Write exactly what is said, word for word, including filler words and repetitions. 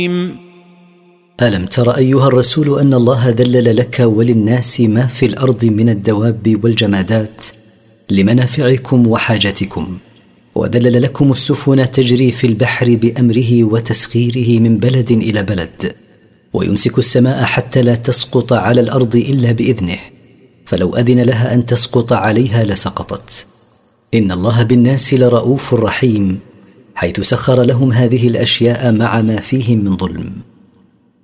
ألم تر أيها الرسول أن الله ذلل لك وللناس ما في الأرض من الدواب والجمادات لمنافعكم وحاجتكم، وذلل لكم السفن تجري في البحر بأمره وتسخيره من بلد إلى بلد، ويمسك السماء حتى لا تسقط على الأرض إلا بإذنه، فلو أذن لها أن تسقط عليها لسقطت. إن الله بالناس لرؤوف رحيم، حيث سخر لهم هذه الأشياء مع ما فيهم من ظلم.